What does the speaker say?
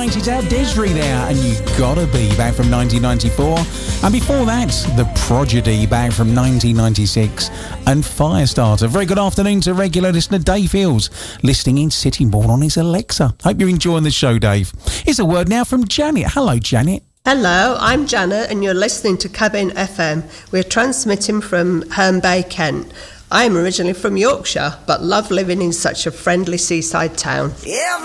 United out Desiree there, and You Gotta Be, back from 1994. And before that, The Prodigy, back from 1996. And Firestarter. Very good afternoon to regular listener Dave Hills, listening in Sittingbourne on his Alexa. Hope you're enjoying the show, Dave. Here's a word now from Janet. Hello, Janet. Hello, I'm Janet and you're listening to Cabin FM. We're transmitting from Herne Bay, Kent. I'm originally from Yorkshire, but love living in such a friendly seaside town.